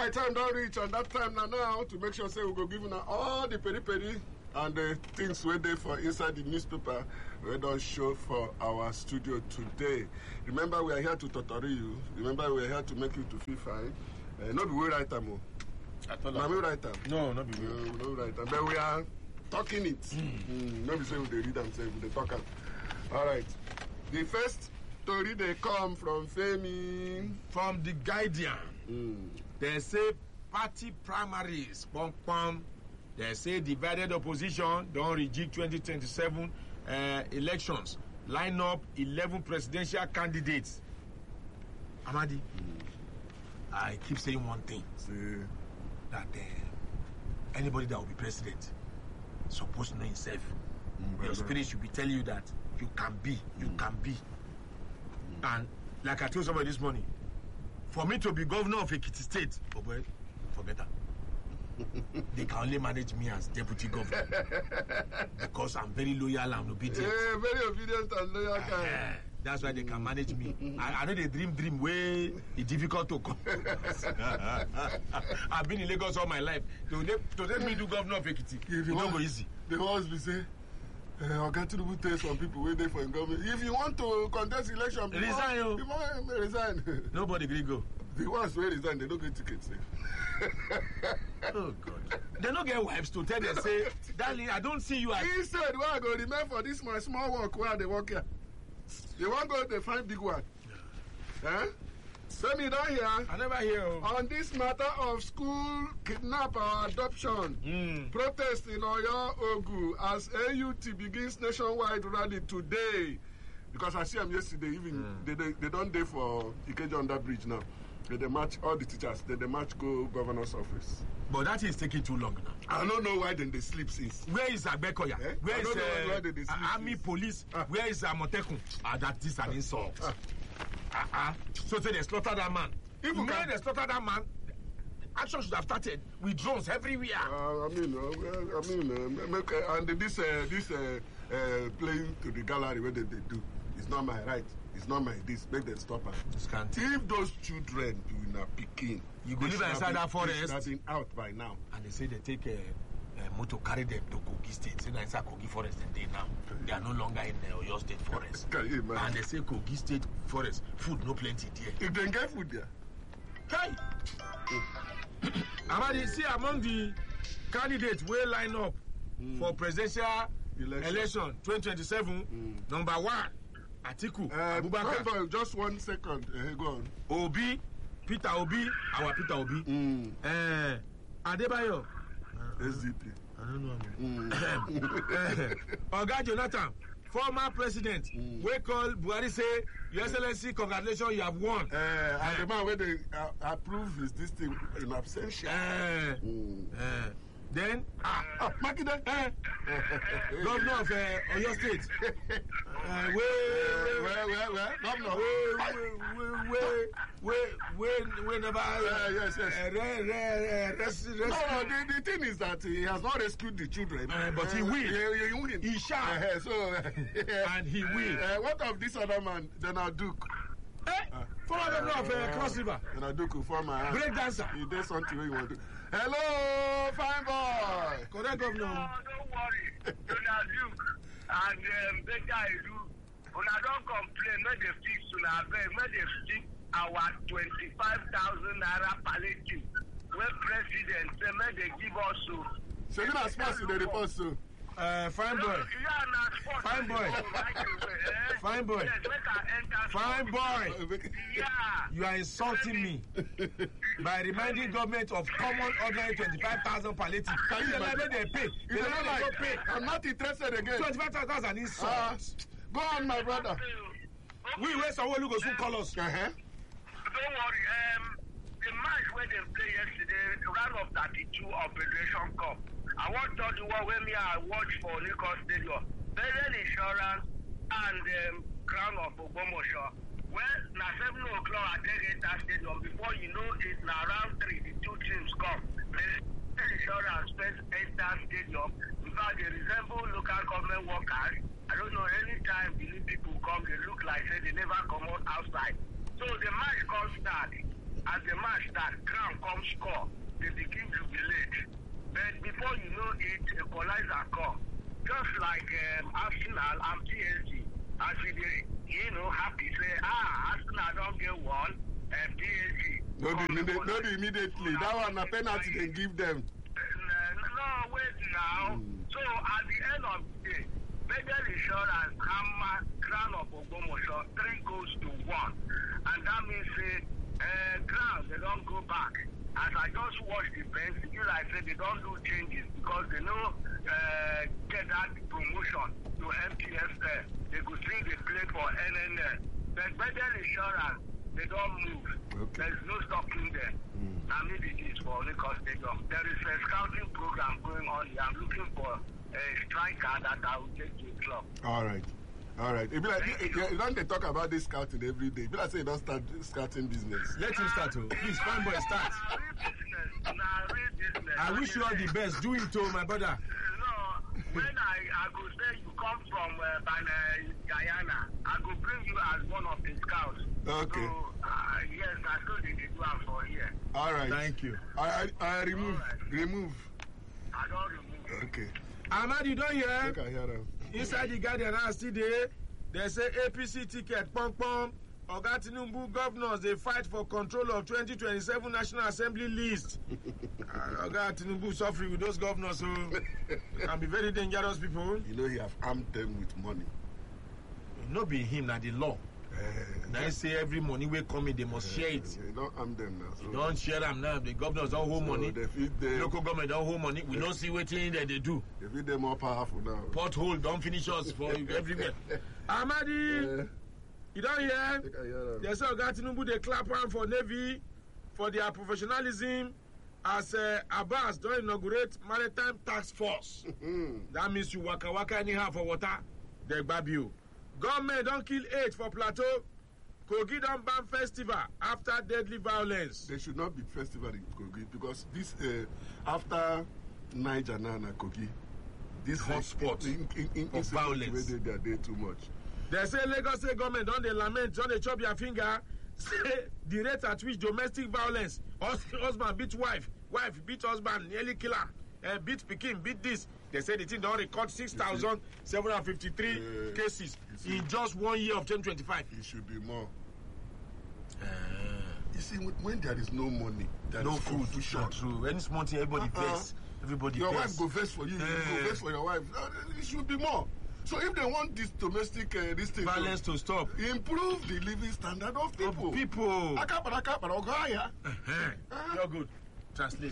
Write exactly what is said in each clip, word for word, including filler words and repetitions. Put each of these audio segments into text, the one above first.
right, time don't reach, and that time now, now to make sure say we go give you all the peri peri and the things we there for inside the newspaper we don't show for our studio today. Remember, we are here to tutor you. Remember, we are here to make you to feel fine. Uh, not be we write them. Not we write them. No, not be we. No, no write them. But we are talking it. Mm. Mm, not be say we they read and say we they talk am. All right. The first story they come from Femi. From the Guardian. Mm. They say party primaries, pom pom. They say divided opposition don't reject twenty twenty-seven uh, elections. Line up eleven presidential candidates. Amadi, mm. I keep saying one thing. See. That uh, anybody that will be president supposed to know himself. Mm, Your spirit should be telling you that you can be, you mm. can be. Mm. And like I told somebody this morning, for me to be governor of Ekiti State, oh boy, forget that. They can only manage me as deputy governor because I'm very loyal and obedient. Yeah, very obedient and loyal. Uh, uh, that's why they can manage me. I, I know they dream, dream way it's difficult to come. I've been in Lagos all my life. To, to let me do governor of Ekiti, it don't go easy. They always be say, I got to tell some people wait there for government. If you want to contest election, before, resign. You. Before, resign. Nobody will go. The ones who resign, they don't get tickets. Oh God! They don't get wives to tell them say, darling, I don't see you as. He said, "Well, I go remember for this my small work where they work here. They won't go they find big one." Yeah. Eh? Tell me down here. I never hear. Oh. On this matter of school kidnap or adoption, mm. protest in Oyo Ogu as A U T begins nationwide rally today. Because I see them yesterday, even mm. they, they they don't day for Ikeja under bridge now. They, they march all the teachers. They, they march go governor's office. But that is taking too long now. I don't know why then they sleep since. Where is Agbekoya? Eh? Where I is don't know uh, why they, they sleep Army since. Police? Ah. Where is Amotekun? Ah, that is an insult. Ah. Ah. Uh-uh. So say they slaughter that man. If you can they slaughter that man, action should have started with drones everywhere. Uh, I mean, uh, I mean, uh, make, uh, and this uh, this uh, uh, playing to the gallery where they, they do, it's not my right. It's not my this. Make them stop her. If those children do not picking, you go live inside that forest. They have been out by now. And they say they take a, a motor, carry them to Kogi State. Say inside Kogi Forest, and they now they are no longer in the Oyo State Forest. Can you imagine? And they say Kogi State Forest, food no plenty there. If they get food there, hey. Amadi, see among the candidates we line up mm. for presidential election, election twenty twenty-seven, mm. number one. Atiku, uh, Abubakar. On, just one second. Uh, go on. Obi, Peter Obi, our Peter Obi. Mm. Uh, Adebayo. Uh, S D P. I don't know. Mm. Oga Jonathan, former president, mm. we call Buhari say, Your Excellency, congratulations, you have won. Uh, uh, and the man where they uh, approve is this thing in absentia. Uh, mm. uh, Then, ah, ah, Makinde, eh, governor of uh, Oyo State. Uh, we, where, where, where, governor, we, we, we, we, we never. Uh, yes, yes. Uh, re, re, re, res, res, no, no. The, the thing is that he has not rescued the children, uh, but uh, he will. He, he, he will. He shall. Uh, so, and he will. Uh, what of this other man, Donald Duke? Eh? Uh, former governor of uh, Cross River. Donald Duke, former break dancer. He did something you want to do. Hello, fine boy. Correct governor. No, don't worry. Donald Duke and um, Beka Edu, una don't complain. Make they fix una beg. Make they fix our twenty-five thousand naira palliative. Where president say make they give us so. So you not supposed to the report so. Uh, fine boy. No, fine boy. Fine boy. Fine boy. Yeah. You are insulting me by reminding government of common ordinary twenty-five thousand palliative. Can you tell me they pay? They don't like pay. I'm not interested again. twenty-five thousand is an insult. Uh, go on, my brother. We wait someone who goes to call us. Uh-huh. Don't worry. Um, the match where they play yesterday, round of thirty-two of Federation Cup. I want to do what when me I watch for Lincoln Stadium. Burial Insurance and um, Crown of Ogbomoso. Well, now seven o'clock I take that stadium. Before you know it, now around three, the two teams come. Burial Insurance first enter stadium. In fact, they resemble local government workers. I don't know, anytime the new people come, they look like say they never come out outside. So the match comes start. as the match start, Crown come score. They begin to be late. But before you know it, equalizer come. Just like um, Arsenal and P S G. As we dey, you know, happy say, ah, Arsenal don't get one, and P S G. No, the immediate, not immediately. That one, a penalty they give them. No, wait now. Mm. So at the end of the day, Federal Insurance hammer Crown of Ogbomoso three goals to one, and that means say uh, Crown they don't go back. As I just watched the bench, you like say they don't do changes because they know uh, get that promotion to M T S L. They could still they play for N N L. But Federal Insurance they don't move. Okay. There's no stopping there. Mm. I mean it is for Lincoln Stadium. There is a scouting program going on here. I'm looking for a striker that I will take to the club. All right. All right. If you, like, you, you, you don't they talk about this scouting every day. If you like say you don't start scouting business. Let him start. Oh. Please, fine boy, start. I wish you all the best. Do it, oh, my brother. No, when I, I go say you come from uh, Bana, Guyana, I go bring you as one of the scouts. Okay. So, uh, yes, I told you to do it for here. All right. Thank you. I I, I remove. Right. Remove. I don't remove. Okay. Ahmad, you don't hear? I can hear them. Inside the Guardian, I see there, they say A P C ticket, pom pom. Oga Tinubu governors, they fight for control of twenty twenty-seven National Assembly list. uh, Oga Tinubu suffering with those governors, so they can be very dangerous people. You know, he have armed them with money. It no be him, na the law. Uh, now he say every money will come in, they must uh, share it. You don't arm them now. So. Don't share them now. The governors don't hold so money. The local government don't hold money. We don't see what thing that they do. They feel them more powerful now. Pothole don't finish us for everywhere. Amadi, uh, you don't hear? They say Oga Tinubu they clap on for Navy for their professionalism as uh, Abbas don't inaugurate maritime task force. That means you waka waka anyhow for water. They grab you. Government don't kill eight for Plateau. Kogi don't ban festival after deadly violence. There should not be festival in Kogi because this uh, after Niger now and Kogi, this hot spot in, in, in, of violence. They, they are there too much. They say Lagos State government don't they lament, don't they chop your finger. Say the rate at which domestic violence, husband beat wife, wife beat husband, nearly kill her, uh, beat Pekin, beat this. They say the thing don't record six thousand seven hundred fifty-three uh, cases in just one year of twenty twenty-five. It should be more. Uh, you see, when there is no money, there no is food. Confusion. Not true. Any small thing, everybody uh-uh. vex. Everybody Your vex. wife go vex for you. Uh, you go vex for your wife. It should be more. So if they want this domestic uh, this thing violence to, to stop, improve the living standard of people. Of people. Akapara, akapara, ogaya. You're good. Translate.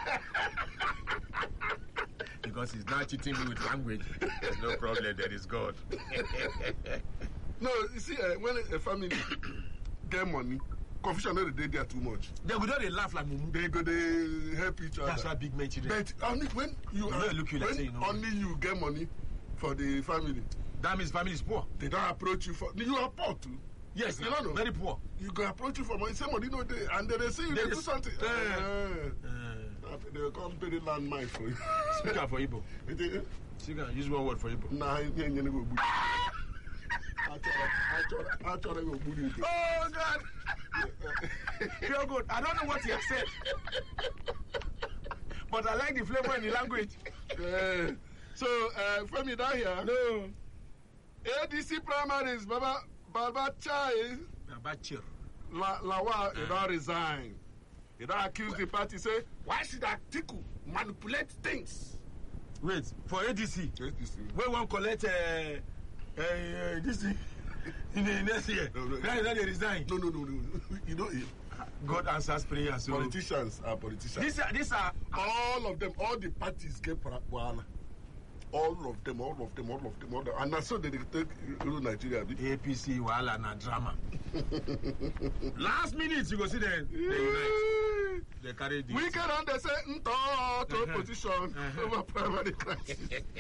Because he's not cheating me with language. There's no problem. There is God. No, you see, uh, when a family get money, confusion not they there too much. They go they laugh like mumu. They go they help each other. That's why big men children. But only when you, you are, know, look you like when say, you know, only you get money for the family. That means family is poor. They don't approach you for. You are poor too. Yes, you know, very poor. You go approach you for money. Somebody know they and then they say you they do something. Uh, uh, uh, they will come pay the landmine for you. Speak out for Igbo. Speak out. Use one word for Igbo. Nah, you ain't gonna go. Oh God! Feel good. I don't know what he has said, but I like the flavor in the language. Uh, so, uh, Femi down here. No. A D C primaries, Baba Baba Chai. Baba Chir. La Lawa, he don't resign. He don't accuse the party. Say, why should Atiku manipulate things? Wait, for A D C. A D C. We won't collect. Uh, Uh, uh, this thing in the next year. No, no, now they resign. No, no, no, no. You know, God answers prayer. So politicians are politicians. These are these are all of them. All the parties get wahala. All of them. All of them. All of them. All of them. And that's so they take rule Nigeria. A P C wahala na drama. Last minute you go see them. They unite. They carry this. We can they say nto to opposition uh-huh. over primary crisis.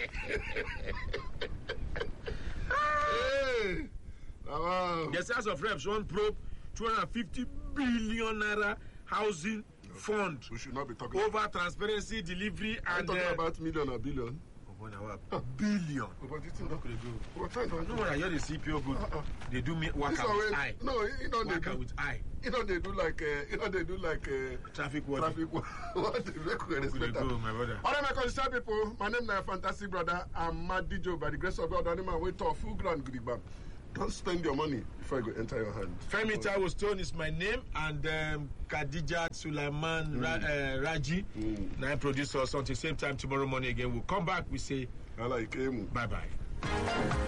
Hey, wow. The House of Reps won't probe two hundred fifty billion naira housing no, fund. We should not be talking over transparency, delivery, I'm and talking uh, about million or billion. One hour. A billion. But it's not. How could they go? What time do I No, do? when I hear the C P O good, Uh-uh. they do me work This out one with wey- eye. No, you know they Work out do. with eye. You know they do like uh, you know they do like uh, Traffic warning. traffic. What they make we How could they respect go, am. my brother? All right, my concerned people. My name is Fantastic Brother. I'm Mad D J. By the grace of God, animal wait to full ground goodie bag. Don't spend your money before you go enter your hand. Femi Taiwo Stone is my name, and um, Khadija Sulaiman mm. Ra, uh, Raji, Mm. nine producer. So until same time tomorrow morning again, we'll come back. We say I like him. bye bye.